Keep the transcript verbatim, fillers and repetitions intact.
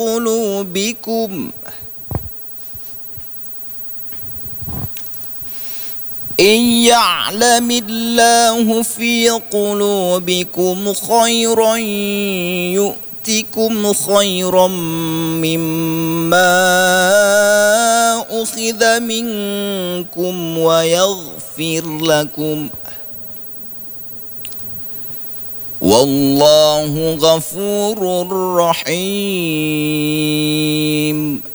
قلوبكم إن يعلم الله في قلوبكم خيرا يؤتكم خيرا مما أخذ منكم ويغفر لكم والله غفور رحيم.